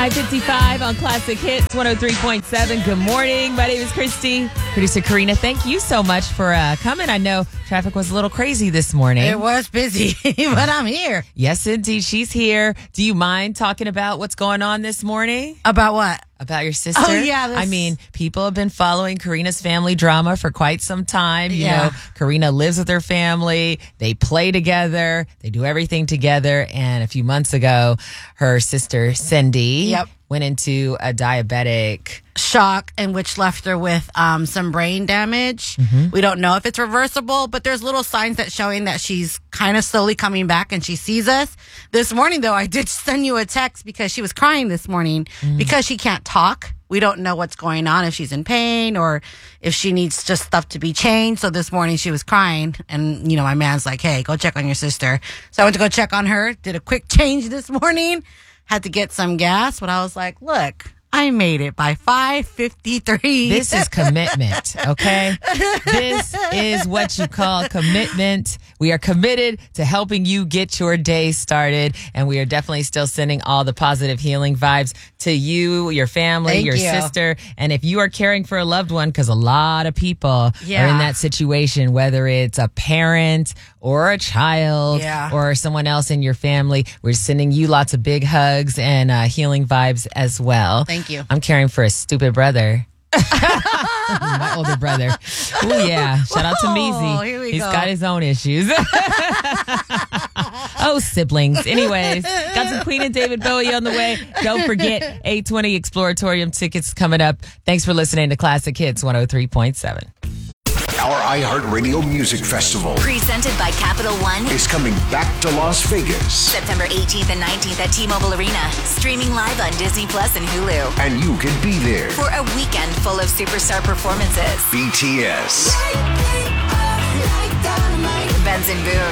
5:55 on Classic Hits 103.7. Good morning. My name is Christy. Producer Karina, thank you so much for coming. I know traffic was a little crazy this morning. It was busy, but I'm here. Yes, indeed. She's here. Do you mind talking about what's going on this morning? About what? About your sister? Oh, yeah. I mean, people have been following Karina's family drama for quite some time. You know, Karina lives with her family. They play together. They do everything together. And a few months ago, her sister, Cindy, went into a diabetic shock, and which left her with some brain damage. We don't know if it's reversible, but there's little signs that showing that she's kind of slowly coming back and she sees us. This morning, though, I did send you a text because she was crying this morning because she can't talk. We don't know what's going on, if she's in pain or if she needs just stuff to be changed. So this morning she was crying, and, you know, my man's like, hey, go check on your sister. So I went to go check on her, did a quick change this morning, had to get some gas, but I was like, look, I made it by 5:53. This is commitment, okay? This is what you call commitment. We are committed to helping you get your day started, and we are definitely still sending all the positive healing vibes to you, your family, your sister. And if you are caring for a loved one, because a lot of people are in that situation, whether it's a parent or a child or someone else in your family, we're sending you lots of big hugs and healing vibes as well. Thank you. I'm caring for a stupid brother. My older brother. Oh, yeah. Shout out to Meezy. He's got his own issues. Oh, siblings. Anyways, got some Queen and David Bowie on the way. Don't forget, 820 Exploratorium tickets coming up. Thanks for listening to Classic Hits 103.7. Our iHeartRadio Music Festival, presented by Capital One, is coming back to Las Vegas. September 18th and 19th at T-Mobile Arena. Streaming live on Disney Plus and Hulu. And you can be there for a weekend full of superstar performances. BTS, Benson Boone,